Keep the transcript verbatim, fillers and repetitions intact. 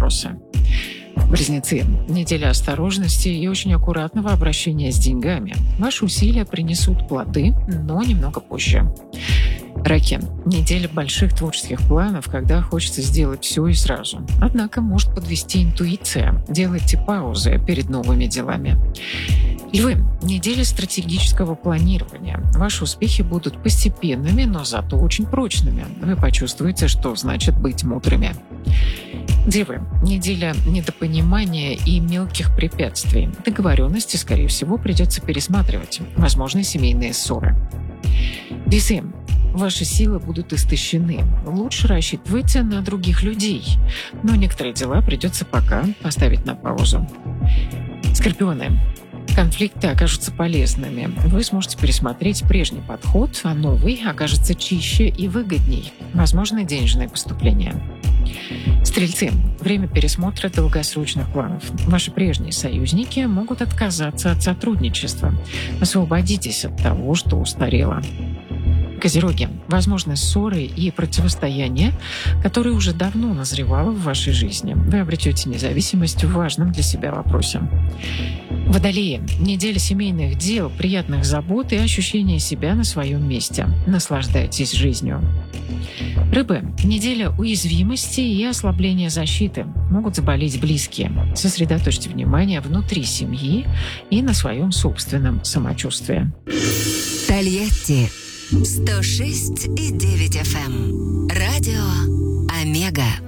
вопросы. Близнецы. Неделя осторожности и очень аккуратного обращения с деньгами. Ваши усилия принесут плоды, но немного позже. Раки. Неделя больших творческих планов, когда хочется сделать все и сразу. Однако может подвести интуиция. Делайте паузы перед новыми делами. Львы. Неделя стратегического планирования. Ваши успехи будут постепенными, но зато очень прочными. Вы почувствуете, что значит быть мудрыми. Девы. Неделя недопонимания и мелких препятствий. Договоренности, скорее всего, придется пересматривать. Возможны семейные ссоры. Весы. Ваши силы будут истощены. Лучше рассчитывайте на других людей. Но некоторые дела придется пока поставить на паузу. Скорпионы. Конфликты окажутся полезными. Вы сможете пересмотреть прежний подход, а новый окажется чище и выгодней. Возможны денежные поступления. Стрельцы. Время пересмотра долгосрочных планов. Ваши прежние союзники могут отказаться от сотрудничества. Освободитесь от того, что устарело. Козероги. Возможны ссоры и противостояния, которые уже давно назревало в вашей жизни. Вы обретете независимость в важном для себя вопросе. Водолеи. Неделя семейных дел, приятных забот и ощущения себя на своем месте. Наслаждайтесь жизнью. Рыбы. Неделя уязвимости и ослабления защиты. Могут заболеть близкие. Сосредоточьте внимание внутри семьи и на своем собственном самочувствии. Тольятти. сто шесть и девять эф эм. Радио Омега.